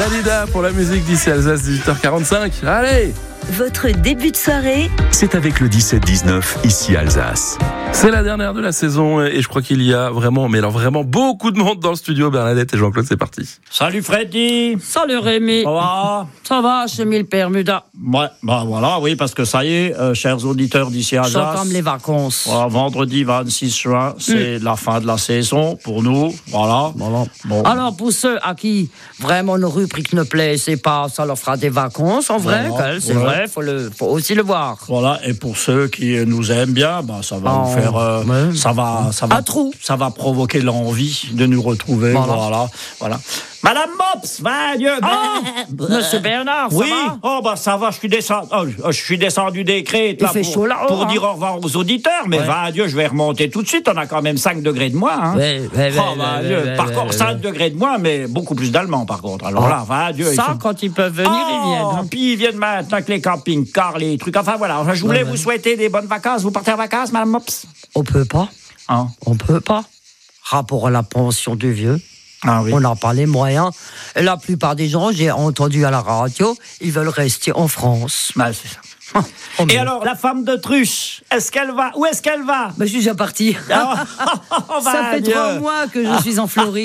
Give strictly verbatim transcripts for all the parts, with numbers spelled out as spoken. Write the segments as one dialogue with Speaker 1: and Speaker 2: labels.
Speaker 1: Dalida pour la musique d'ici Alsace, dix-huit heures quarante-cinq. Allez!
Speaker 2: Votre début de soirée,
Speaker 3: c'est avec le dix-sept dix-neuf, ici Alsace.
Speaker 1: C'est la dernière de la saison et je crois qu'il y a vraiment, mais alors vraiment beaucoup de monde dans le studio. Bernadette et Jean-Claude, c'est parti.
Speaker 4: Salut Freddy.
Speaker 5: Salut Rémi.
Speaker 4: Ça va?
Speaker 5: Ça va, j'ai mis le Bermuda.
Speaker 4: Ouais, bah voilà, oui, parce que ça y est, euh, chers auditeurs d'ici Alsace.
Speaker 5: J'entame les vacances.
Speaker 4: Voilà, vendredi vingt-six juin, c'est mm. la fin de la saison pour nous. Voilà. voilà.
Speaker 5: Bon. Alors pour ceux à qui vraiment nos rubriques ne plaisent pas, ça leur fera des vacances en vrai. Voilà. C'est ouais. vrai, faut le, faut aussi le voir.
Speaker 4: Voilà. Et pour ceux qui nous aiment bien, bah ça va oh. nous faire, euh, ouais. ça va, ça va,
Speaker 5: un trou.
Speaker 4: Ça va provoquer l'envie de nous retrouver. Voilà, voilà. voilà. Madame Mops, va Dieu.
Speaker 5: Oh, Monsieur Bernard, ça
Speaker 4: oui.
Speaker 5: va?
Speaker 4: Oh bah ça va, je suis descendu, oh, je suis descendu des crêtes là
Speaker 5: Il fait
Speaker 4: pour,
Speaker 5: chaud là-haut,
Speaker 4: pour
Speaker 5: hein.
Speaker 4: dire au revoir aux auditeurs, mais ouais. va Dieu, je vais remonter tout de suite. On a quand même cinq degrés de moins. Hein.
Speaker 5: Ouais, ouais,
Speaker 4: oh, va
Speaker 5: ouais,
Speaker 4: Dieu.
Speaker 5: Ouais,
Speaker 4: par
Speaker 5: ouais,
Speaker 4: contre,
Speaker 5: ouais,
Speaker 4: cinq degrés de moins, mais beaucoup plus d'Allemands par contre. Alors oh. là, va Dieu.
Speaker 5: Ça,
Speaker 4: faut...
Speaker 5: quand ils peuvent venir,
Speaker 4: oh,
Speaker 5: ils viennent. Hein.
Speaker 4: Puis ils viennent maintenant avec les camping-cars, les trucs. Enfin voilà. Enfin, je voulais ouais, vous ouais. souhaiter des bonnes vacances. Vous partez en vacances, Madame Mops?
Speaker 5: On peut pas.
Speaker 4: Hein?
Speaker 5: On peut pas. Rapport à la pension du vieux.
Speaker 4: Ah oui.
Speaker 5: On n'a pas les moyens. Et la plupart des gens, j'ai entendu à la radio, ils veulent rester en France.
Speaker 4: Bah, c'est ça. Oh, et alors, la femme d'autruche, est-ce qu'elle va? Où est-ce qu'elle va?
Speaker 5: Bah, je suis déjà partie.
Speaker 4: Ah, oh,
Speaker 5: ça fait Dieu. trois mois que je suis en Floride.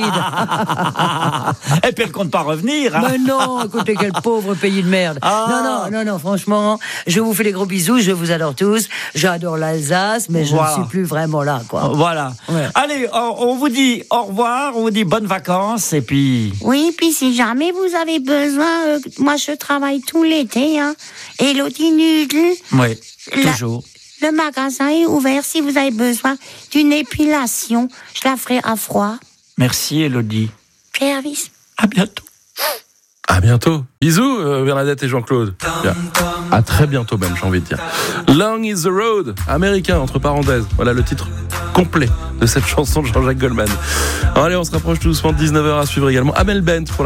Speaker 4: Et puis elle compte pas revenir. Hein.
Speaker 5: Mais non, écoutez, quel pauvre pays de merde. Ah. Non, non, non, non, franchement, je vous fais les gros bisous, je vous adore tous. J'adore l'Alsace, mais je voilà. ne suis plus vraiment là, quoi.
Speaker 4: Voilà. Ouais. Allez, on, on vous dit au revoir, on vous dit bonnes vacances, et puis...
Speaker 6: Oui, puis si jamais vous avez besoin, euh, moi je travaille tout l'été, hein. Elodie Nudel.
Speaker 4: Oui, toujours.
Speaker 6: La, le magasin est ouvert si vous avez besoin d'une épilation. Je la ferai à froid.
Speaker 4: Merci, Elodie.
Speaker 6: Service.
Speaker 4: À bientôt.
Speaker 1: À bientôt. Bisous, euh, Bernadette et Jean-Claude. Bien. À très bientôt même, j'ai envie de dire. Long is the road, américain, entre parenthèses. Voilà le titre complet de cette chanson de Jean-Jacques Goldman. Alors allez, on se rapproche tout doucement de dix-neuf heures à suivre également. Amel Bent pour la